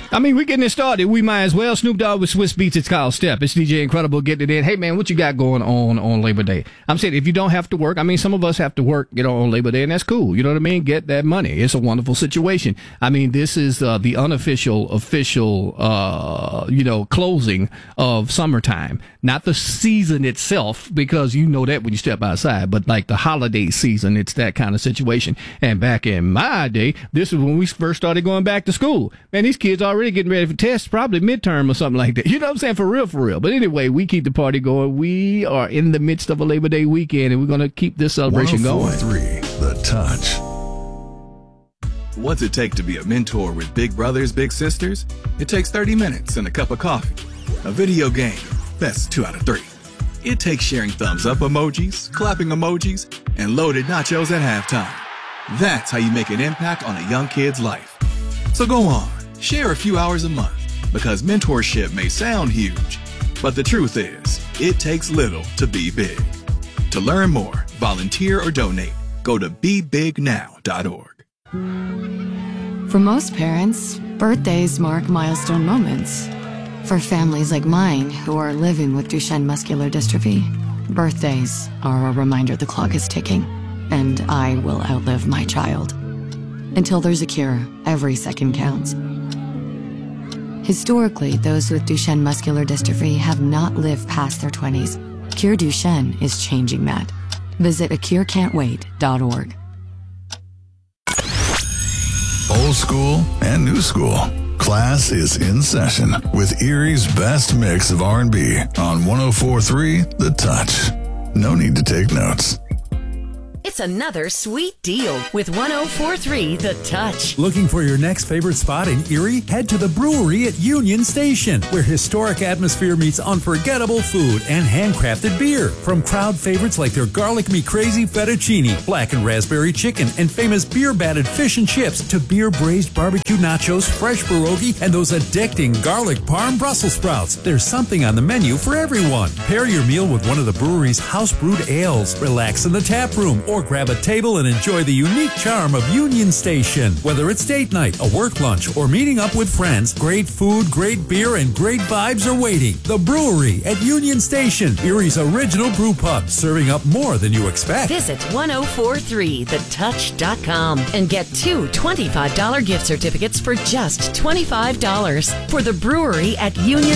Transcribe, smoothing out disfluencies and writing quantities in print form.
I mean, we're getting it started. We might as well. Snoop Dogg with Swiss Beats. It's called Step. It's DJ Incredible getting it in. Hey, man, what you got going on Labor Day? I'm saying if you don't have to work, I mean, some of us have to work, on Labor Day, and that's cool. You know what I mean? Get that money. It's a wonderful situation. I mean, this is the unofficial, official, closing of summertime. Not the season itself, because you know that when you step outside, but like the holiday season, it's that kind of situation. And back in my day, this is when we first started going back to school. Man, these kids already getting ready for tests, probably midterm or something like that. You know what I'm saying? For real. But anyway, we keep the party going. We are in the midst of a Labor Day weekend, and we're going to keep this celebration going. 104.3 The Touch. What's it take to be a mentor with big brothers, big sisters? It takes 30 minutes and a cup of coffee. A video game, best 2 out of 3. It takes sharing thumbs up emojis, clapping emojis, and loaded nachos at halftime. That's how you make an impact on a young kid's life. So go on, share a few hours a month, because mentorship may sound huge, but the truth is, it takes little to be big. To learn more, volunteer, or donate, go to BeBigNow.org. For most parents, birthdays mark milestone moments. For families like mine who are living with Duchenne muscular dystrophy, birthdays are a reminder the clock is ticking, and I will outlive my child. Until there's a cure, every second counts. Historically, those with Duchenne muscular dystrophy have not lived past their 20s. Cure Duchenne is changing that. Visit acurecan'twait.org. Old school and new school. Class is in session with Erie's best mix of R&B on 104.3 The Touch. No need to take notes. It's another sweet deal with 104.3 The Touch. Looking for your next favorite spot in Erie? Head to the brewery at Union Station, where historic atmosphere meets unforgettable food and handcrafted beer. From crowd favorites like their Garlic Me Crazy Fettuccine, blackened raspberry chicken, and famous beer-batted fish and chips, to beer-braised barbecue nachos, fresh pierogi, and those addicting garlic parm Brussels sprouts. There's something on the menu for everyone. Pair your meal with one of the brewery's house-brewed ales, relax in the tap room, or grab a table and enjoy the unique charm of Union Station. Whether it's date night, a work lunch, or meeting up with friends, great food, great beer, and great vibes are waiting. The Brewery at Union Station, Erie's original brew pub, serving up more than you expect. Visit 1043thetouch.com and get 2 $25 gift certificates for just $25 for the Brewery at Union